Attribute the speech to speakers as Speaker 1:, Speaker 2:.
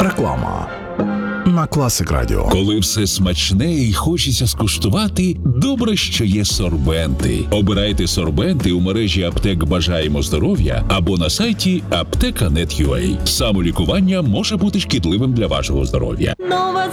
Speaker 1: Реклама на Класик Радіо.
Speaker 2: Коли все смачне і хочеться скуштувати, добре, що є сорбенти. Обирайте сорбенти у мережі аптек «Бажаємо здоров'я» або на сайті apteka.net.ua. Самолікування може бути шкідливим для вашого здоров'я.